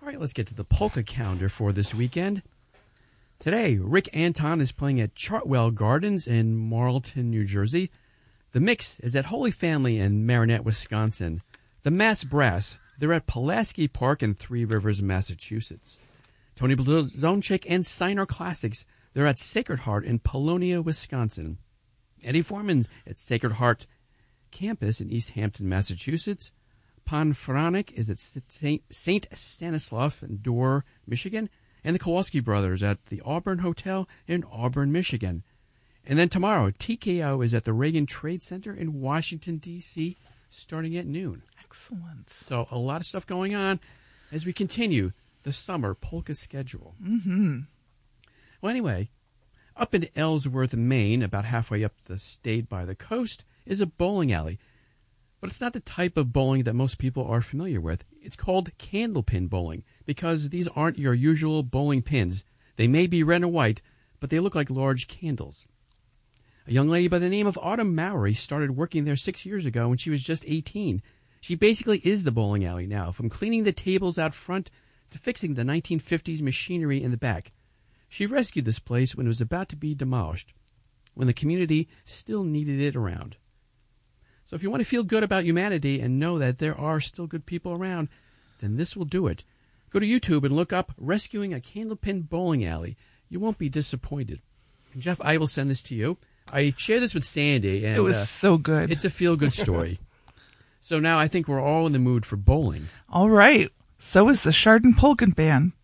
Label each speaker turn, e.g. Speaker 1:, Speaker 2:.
Speaker 1: All right, let's get to the polka calendar for this weekend. Today, Rick Anton is playing at Chartwell Gardens in Marlton, New Jersey. The Mix is at Holy Family in Marinette, Wisconsin. The Mass Brass, they're at Pulaski Park in Three Rivers, Massachusetts. Tony Blazonczyk and Signer Classics, they're at Sacred Heart in Polonia, Wisconsin. Eddie Foreman's at Sacred Heart Campus in East Hampton, Massachusetts. Panfranik is at St. Stanislaus in Dorr, Michigan. And the Kowalski Brothers at the Auburn Hotel in Auburn, Michigan. And then tomorrow, TKO is at the Reagan Trade Center in Washington, D.C., starting at noon.
Speaker 2: Excellent.
Speaker 1: So a lot of stuff going on as we continue the summer polka schedule.
Speaker 2: Mm-hmm.
Speaker 1: Well, anyway, up in Ellsworth, Maine, about halfway up the state by the coast, is a bowling alley. But it's not the type of bowling that most people are familiar with. It's called candlepin bowling because these aren't your usual bowling pins. They may be red and white, but they look like large candles. A young lady by the name of Autumn Mowry started working there 6 years ago when she was just 18. She basically is the bowling alley now, from cleaning the tables out front to fixing the 1950s machinery in the back. She rescued this place when it was about to be demolished, when the community still needed it around. So if you want to feel good about humanity and know that there are still good people around, then this will do it. Go to YouTube and look up Rescuing a Candlepin Bowling Alley. You won't be disappointed. And Jeff, I will send this to you. I shared this with Sandy. And
Speaker 2: it was so good.
Speaker 1: It's a feel-good story. So now I think we're all in the mood for bowling.
Speaker 2: All right. So is the Chardon Polka Band.